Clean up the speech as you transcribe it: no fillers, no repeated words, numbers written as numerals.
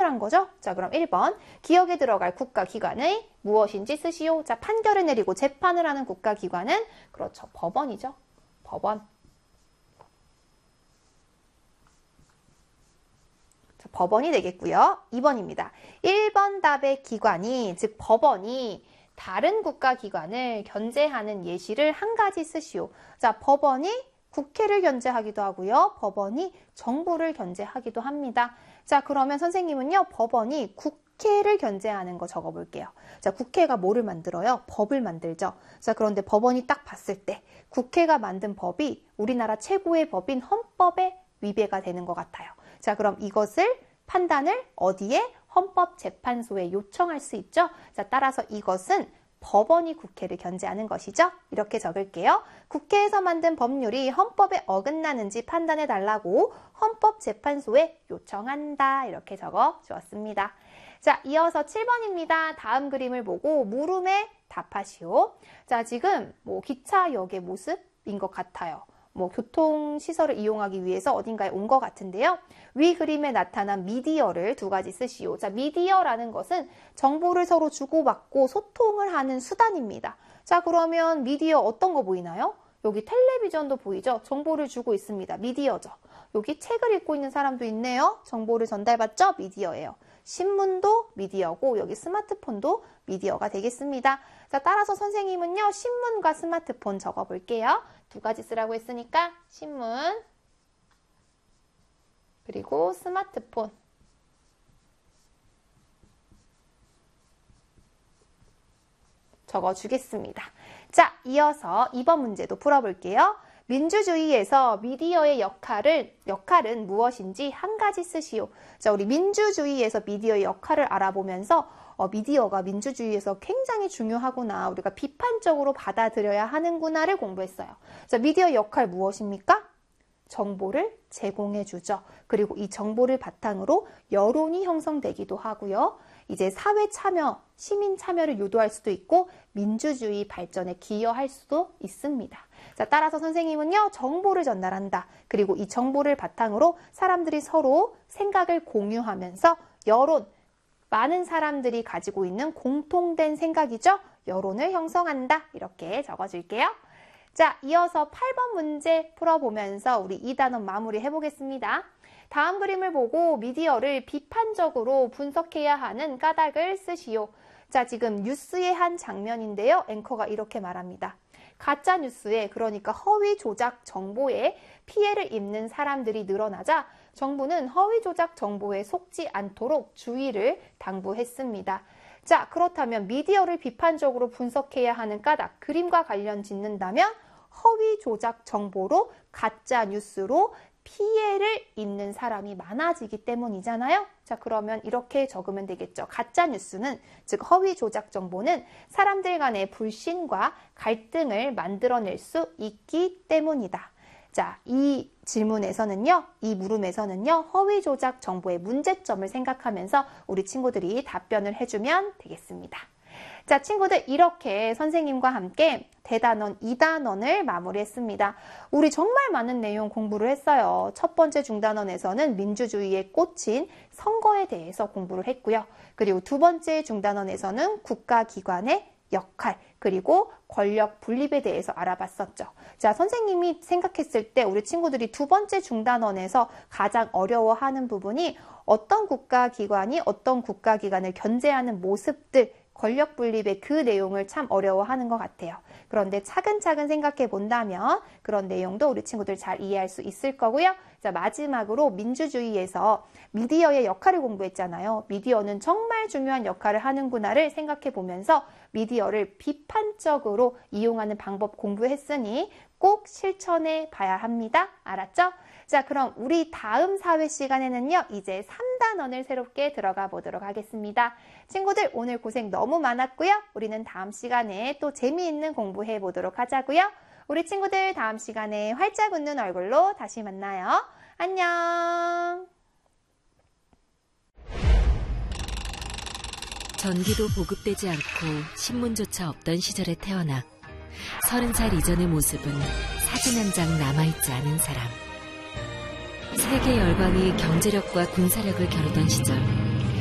판결한 거죠? 자, 그럼 1번. 기억에 들어갈 국가기관의 무엇인지 쓰시오. 자, 판결을 내리고 재판을 하는 국가기관은 그렇죠. 법원이죠. 법원. 자, 법원이 되겠고요. 2번입니다. 1번 답의 기관이, 즉 법원이 다른 국가기관을 견제하는 예시를 한 가지 쓰시오. 자, 법원이 국회를 견제하기도 하고요. 법원이 정부를 견제하기도 합니다. 자, 그러면 선생님은요, 법원이 국회를 견제하는 거 적어볼게요. 자, 국회가 뭐를 만들어요? 법을 만들죠. 자, 그런데 법원이 딱 봤을 때 국회가 만든 법이 우리나라 최고의 법인 헌법에 위배가 되는 것 같아요. 자, 그럼 이것을 판단을 어디에? 헌법재판소에 요청할 수 있죠. 자, 따라서 이것은 법원이 국회를 견제하는 것이죠. 이렇게 적을게요. 국회에서 만든 법률이 헌법에 어긋나는지 판단해 달라고 헌법재판소에 요청한다. 이렇게 적어 주었습니다. 자, 이어서 7번입니다. 다음 그림을 보고 물음에 답하시오. 자, 지금 기차역의 모습인 것 같아요. 교통시설을 이용하기 위해서 어딘가에 온 것 같은데요. 위 그림에 나타난 미디어를 두 가지 쓰시오. 자, 미디어라는 것은 정보를 서로 주고받고 소통을 하는 수단입니다. 자, 그러면 미디어 어떤 거 보이나요? 여기 텔레비전도 보이죠? 정보를 주고 있습니다. 미디어죠. 여기 책을 읽고 있는 사람도 있네요. 정보를 전달받죠? 미디어예요. 신문도 미디어고 여기 스마트폰도 미디어가 되겠습니다. 자, 따라서 선생님은요, 신문과 스마트폰 적어볼게요. 두 가지 쓰라고 했으니까 신문 그리고 스마트폰. 적어주겠습니다. 자, 이어서 2번 문제도 풀어볼게요. 민주주의에서 미디어의 역할은 무엇인지 한 가지 쓰시오. 자, 우리 민주주의에서 미디어의 역할을 알아보면서 미디어가 민주주의에서 굉장히 중요하구나. 우리가 비판적으로 받아들여야 하는구나를 공부했어요. 자, 미디어의 역할 무엇입니까? 정보를 제공해 주죠. 그리고 이 정보를 바탕으로 여론이 형성되기도 하고요. 이제 사회 참여, 시민 참여를 유도할 수도 있고 민주주의 발전에 기여할 수도 있습니다. 자, 따라서 선생님은요, 정보를 전달한다. 그리고 이 정보를 바탕으로 사람들이 서로 생각을 공유하면서 여론, 많은 사람들이 가지고 있는 공통된 생각이죠. 여론을 형성한다. 이렇게 적어줄게요. 자, 이어서 8번 문제 풀어보면서 우리 2단원 마무리 해보겠습니다. 다음 그림을 보고 미디어를 비판적으로 분석해야 하는 까닭을 쓰시오. 자, 지금 뉴스의 한 장면인데요. 앵커가 이렇게 말합니다. 가짜 뉴스에, 그러니까 허위 조작 정보에 피해를 입는 사람들이 늘어나자 정부는 허위 조작 정보에 속지 않도록 주의를 당부했습니다. 자, 그렇다면 미디어를 비판적으로 분석해야 하는 까닭, 그림과 관련 짓는다면 허위 조작 정보로, 가짜 뉴스로 피해를 입는 사람이 많아지기 때문이잖아요. 자, 그러면 이렇게 적으면 되겠죠. 가짜 뉴스는, 즉 허위 조작 정보는 사람들 간의 불신과 갈등을 만들어낼 수 있기 때문이다. 자, 이 질문에서는요, 이 물음에서는요, 허위 조작 정보의 문제점을 생각하면서 우리 친구들이 답변을 해주면 되겠습니다. 자, 친구들, 이렇게 선생님과 함께 대단원 2단원을 마무리했습니다. 우리 정말 많은 내용 공부를 했어요. 첫 번째 중단원에서는 민주주의의 꽃인 선거에 대해서 공부를 했고요. 그리고 두 번째 중단원에서는 국가기관의 역할, 그리고 권력 분립에 대해서 알아봤었죠. 자, 선생님이 생각했을 때 우리 친구들이 두 번째 중단원에서 가장 어려워하는 부분이 어떤 국가기관이 어떤 국가기관을 견제하는 모습들, 권력 분립의 그 내용을 참 어려워하는 것 같아요. 그런데 차근차근 생각해 본다면 그런 내용도 우리 친구들 잘 이해할 수 있을 거고요. 자, 마지막으로 민주주의에서 미디어의 역할을 공부했잖아요. 미디어는 정말 중요한 역할을 하는구나를 생각해 보면서 미디어를 비판적으로 이용하는 방법 공부했으니 꼭 실천해 봐야 합니다. 알았죠? 자, 그럼 우리 다음 사회 시간에는요, 이제 3단원을 새롭게 들어가 보도록 하겠습니다. 친구들, 오늘 고생 너무 많았고요. 우리는 다음 시간에 또 재미있는 공부해 보도록 하자고요. 우리 친구들 다음 시간에 활짝 웃는 얼굴로 다시 만나요. 안녕. 전기도 보급되지 않고 신문조차 없던 시절에 태어나 30살 이전의 모습은 사진 한 장 남아있지 않은 사람. 세계 열강이 경제력과 군사력을 겨루던 시절